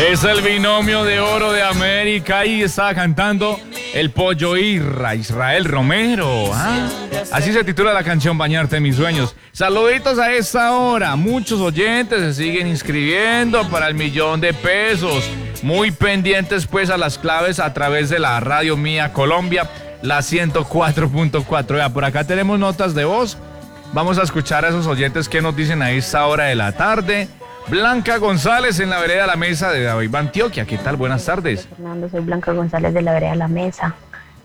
Es el binomio de oro de América y está cantando el Pollo Irra, Israel Romero. Así se titula la canción Bañarte en mis sueños. Saluditos a esta hora. Muchos oyentes se siguen inscribiendo para el $1,000,000. Muy pendientes pues a las claves a través de la radio mía Colombia, la 104.4. Vea, por acá tenemos notas de voz. Vamos a escuchar a esos oyentes que nos dicen a esta hora de la tarde. Blanca González en la vereda La Mesa de David, Antioquia. ¿Qué tal? Buenas tardes. Fernando, soy Blanca González de la vereda La Mesa.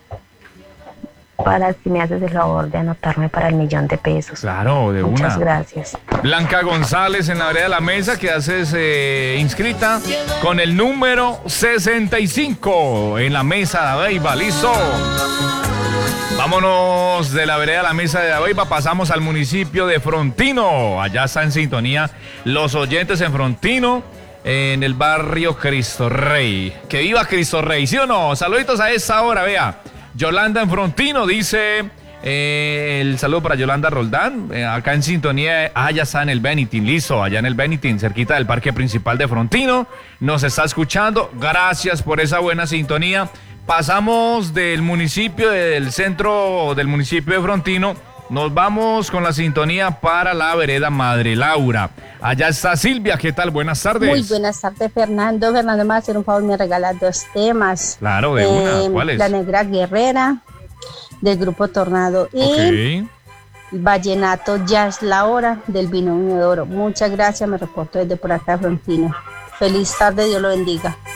Para si me haces el favor de anotarme para el $1,000,000. Claro, de Muchas una. gracias. Blanca González en la vereda La Mesa, que haces inscrita con el número 65 en la Mesa de Abeiba. Listo. Vámonos de la vereda La Mesa de Abeiba, pasamos al municipio de Frontino. Allá está en sintonía los oyentes en Frontino, en el barrio Cristo Rey. ¡Que viva Cristo Rey! ¿Sí o no? Saluditos a esta hora, vea. Yolanda en Frontino dice, el saludo para Yolanda Roldán, acá en sintonía, ya está en el Benitín, listo, allá en el Benitín, cerquita del parque principal de Frontino, nos está escuchando, gracias por esa buena sintonía. Pasamos del municipio, del centro del municipio de Frontino, nos vamos con la sintonía para la vereda Madre Laura. Allá está Silvia, ¿qué tal? Buenas tardes. Muy buenas tardes, Fernando. Fernando, me va a hacer un favor, me regala 2 temas. Claro, de una, ¿cuáles? La Negra Guerrera, del grupo Tornado, y Vallenato Ya es la Hora, del Binomio de Oro. Muchas gracias, me reporto desde por acá, Frontino. Feliz tarde, Dios lo bendiga.